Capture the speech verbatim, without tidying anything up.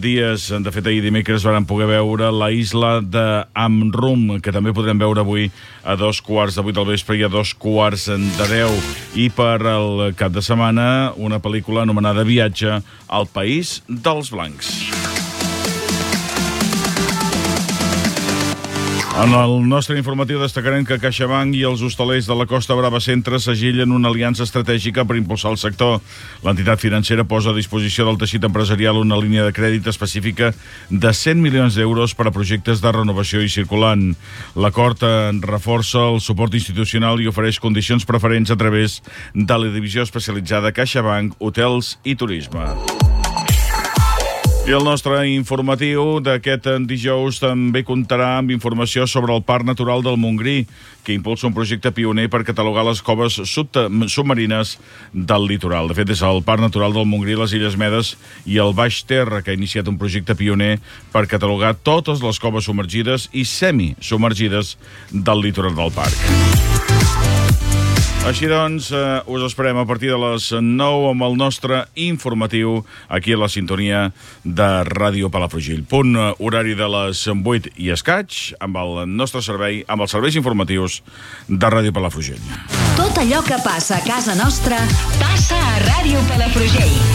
dies. De fet, ahir dimecres varen poder veure la isla d'Amrum, que també podrem veure avui a dos quarts de vuit del vespre i a dos quarts de deu. I per al cap de setmana, una pel·lícula anomenada Viatge al País dels Blancs. En el nostre informatiu destacarem que CaixaBank i els hostalers de la Costa Brava Centre s'agillen una aliança estratègica per impulsar el sector. L'entitat financera posa a disposició del teixit empresarial una línia de crèdit específica de cent milions d'euros per a projectes de renovació i circulant. L'acord reforça el suport institucional i ofereix condicions preferents a través de la divisió especialitzada CaixaBank Hotels i Turisme. I el nostre informatiu d'aquest dijous també comptarà amb informació sobre el Parc Natural del Montgrí, que impulsa un projecte pioner per catalogar les coves submarines del litoral. De fet, és el Parc Natural del Montgrí, les Illes Medes i el Baix Ter, que ha iniciat un projecte pioner per catalogar totes les coves submergides i semisubmergides del litoral del parc. Així doncs, eh, us esperem a partir de les nou amb el nostre informatiu aquí a la sintonia de Ràdio Palafrugell. Punt horari de les vuit i escaig amb el nostre servei, amb els serveis informatius de Ràdio Palafrugell. Tot allò que passa a casa nostra passa a Ràdio Palafrugell.